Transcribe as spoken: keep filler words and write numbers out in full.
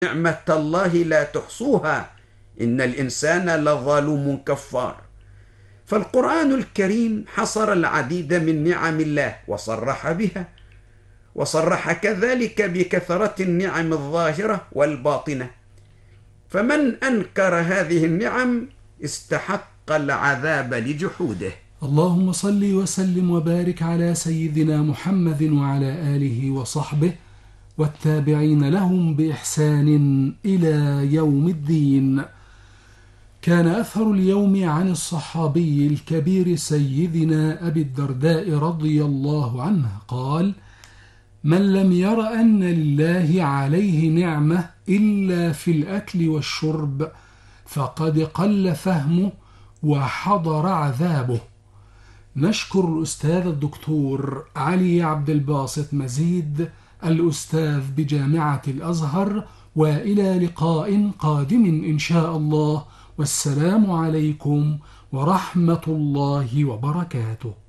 نعمة الله لا تحصوها إن الإنسان لظالم كفار. فالقرآن الكريم حصر العديد من نعم الله وصرح بها، وصرح كذلك بكثرة النعم الظاهرة والباطنة، فمن أنكر هذه النعم استحق العذاب لجحوده. اللهم صل وسلم وبارك على سيدنا محمد وعلى آله وصحبه والتابعين لهم بإحسان إلى يوم الدين. كان أثر اليوم عن الصحابي الكبير سيدنا أبي الدرداء رضي الله عنه قال: من لم ير أن لله عليه نعمة إلا في الأكل والشرب فقد قل فهمه وحضر عذابه. نشكر الأستاذ الدكتور علي عبد الباسط مزيد الأستاذ بجامعة الأزهر، وإلى لقاء قادم إن شاء الله، والسلام عليكم ورحمة الله وبركاته.